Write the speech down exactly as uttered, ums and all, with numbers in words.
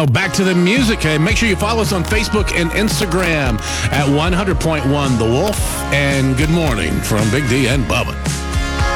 Now, back to the music. Hey, make sure you follow us on Facebook and Instagram at one hundred point one The Wolf. And good morning from Big D and Bubba.